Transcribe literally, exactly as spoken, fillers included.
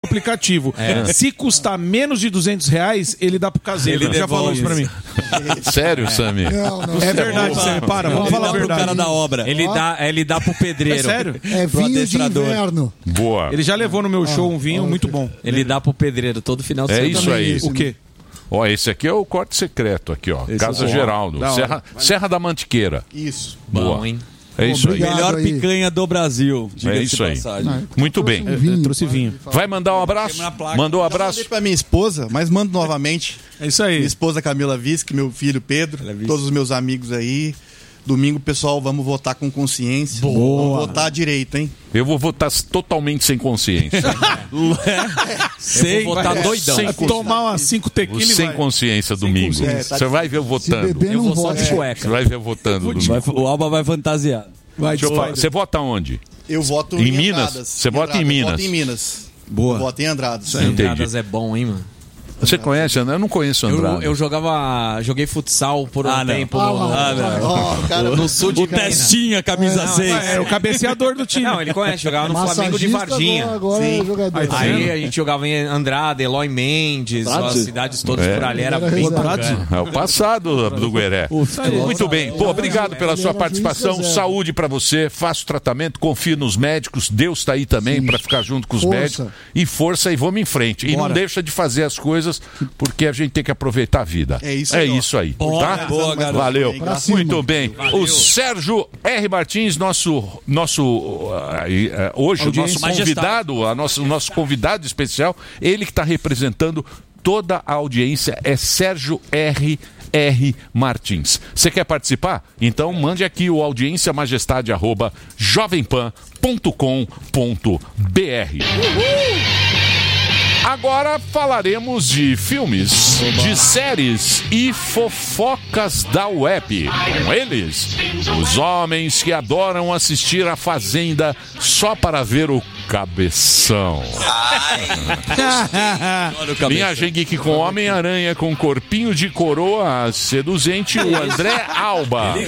aplicativo. É. Se custar menos de duzentos reais, ele dá pro caseiro. Ele já falou isso pra mim. Sério, Sami? Não, não, é verdade, Sami. Para, vamos falar a verdade. Cara da obra. Ele dá, ele dá pro pedreiro. É sério? É vinho de inverno. Boa. Ele já levou no meu show um vinho muito bom. Ele dá pro pedreiro todo final de É semana. isso aí. O quê? Ó, esse aqui é o corte secreto aqui, ó. Esse Casa é Geraldo. Serra, Serra da Mantiqueira. Isso. Boa. Bom, hein? É isso Obrigado aí. Melhor aí. picanha do Brasil. É isso aí. Não, Muito bem. um vinho, Eu trouxe vinho. Vai mandar um abraço? Mandou um abraço? Mandei pra minha esposa, mas mando novamente. É isso aí. Minha esposa Camila Visque, meu filho Pedro, todos os meus amigos aí. Domingo, pessoal, vamos votar com consciência. Boa. Vamos votar direito, hein? Eu vou votar totalmente sem consciência. Sem, eu vou votar vai, doidão. sem Tomar umas cinco tequilas e sem vai. consciência domingo. consciência. É, tá Você vai ver eu Se votando. beber, Eu não vou só vota. de cueca. Você vai ver eu votando domingo. Vai- o Alba vai fantasiar. Vai, Deixa eu falar. vai. Você vota onde? Eu voto Em em, Minas? Andradas. Você vota em Andradas. Minas? Eu voto em Minas. Boa. Eu voto em Andradas. Entendi. Andradas é bom, hein, mano? Você conhece André? Eu não conheço Eu, Andrade. eu jogava. Joguei futsal por um Ah, não. tempo Ah, no, lá. Ó, cara, no sul de O Minas. Testinha, camisa seis. É o cabeceador do time. Não, ele conhece, jogava no Flamengo de Massagista Varginha. Agora, agora é jogador. Aí a gente jogava em Andrade, Eloy Mendes, as cidades todas É. por ali, era Era bem Andrade. bacana. É o passado do Gueré. Muito bem. Pô, obrigado pela sua participação. Saúde pra você. Faça o tratamento. Confie nos médicos. Deus tá aí também pra ficar junto com os Força. médicos. E força e vamos em frente. E não deixa de fazer as coisas porque a gente tem que aproveitar a vida. É isso É aí, ó. isso aí. Boa, Tá? boa, garoto. Valeu. Pra cima. Muito bem. O Sérgio R. Martins, nosso, nosso uh, uh, hoje, o nosso Majestade. convidado, a nosso, o nosso convidado especial, ele que está representando toda a audiência, é Sérgio R. R. Martins. Você quer participar? Então mande aqui o audiência majestade arroba jovempan ponto com ponto br. Agora falaremos de filmes, de séries e fofocas da web. Com eles, os homens que adoram assistir a Fazenda só para ver o cabeção. Minha Geek com Homem-Aranha com corpinho de coroa seduzente, o André Alba.